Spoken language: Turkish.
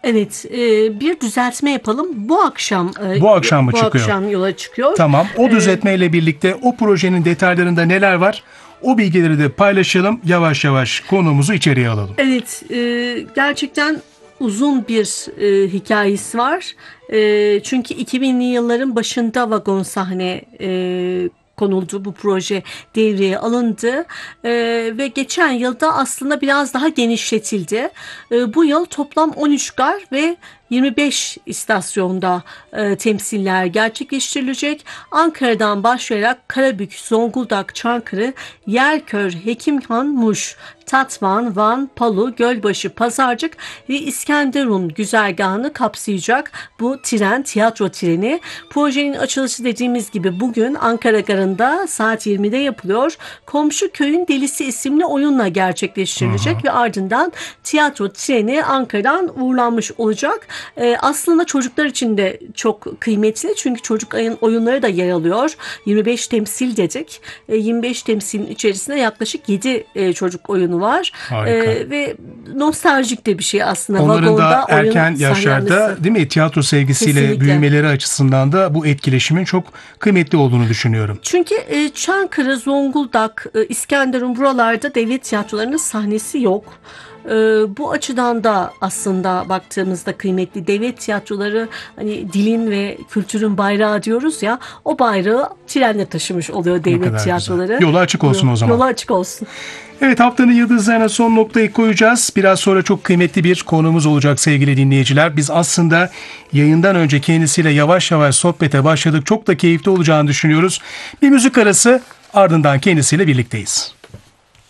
Evet, bir düzeltme yapalım. Bu akşam Bu akşam mı çıkıyor? Bu akşam yola çıkıyor. Tamam. O düzeltmeyle birlikte o projenin detaylarında neler var? O bilgileri de paylaşalım. Yavaş yavaş konuğumuzu içeriye alalım. Evet, gerçekten uzun bir hikayesi var. Çünkü 2000'li yılların başında vagon sahne konuldu, bu proje devreye alındı ve geçen yılda aslında biraz daha genişletildi. Bu yıl toplam 13 gar ve 25 istasyonda temsiller gerçekleştirilecek. Ankara'dan başlayarak Karabük, Zonguldak, Çankırı, Yerkör, Hekimhan, Muş, Tatvan, Van, Palu, Gölbaşı, Pazarcık ve İskenderun güzergahını kapsayacak bu tiyatro treni. Projenin açılışı dediğimiz gibi bugün Ankara Garı'nda saat 20'de yapılıyor. Komşu Köyün Delisi isimli oyunla gerçekleştirilecek ve ardından tiyatro treni Ankara'dan uğurlanmış olacak. Aslında çocuklar için de çok kıymetli, çünkü çocuk oyunları da yer alıyor. 25 temsil dedik. 25 temsilin içerisinde yaklaşık 7 çocuk oyunu var. Ve nostaljik de bir şey aslında. Onların Vagonda da erken oyun yaşlarda sahnelenmesi. değil mi, tiyatro sevgisiyle Kesinlikle. büyümeleri açısından da bu etkileşimin çok kıymetli olduğunu düşünüyorum. Çünkü Çankırı, Zonguldak, İskenderun, buralarda devlet tiyatrolarının sahnesi yok. Bu açıdan da aslında baktığımızda kıymetli. Devlet tiyatroları, hani dilin ve kültürün bayrağı diyoruz ya, o bayrağı trenle taşımış oluyor Ne devlet kadar tiyatroları. güzel. Yolu açık olsun o zaman. Yolu açık olsun. Evet, haftanın yıldızlarına son noktayı koyacağız. Biraz sonra çok kıymetli bir konuğumuz olacak sevgili dinleyiciler. Biz aslında yayından önce kendisiyle yavaş yavaş sohbete başladık. Çok da keyifli olacağını düşünüyoruz. Bir müzik arası, ardından kendisiyle birlikteyiz.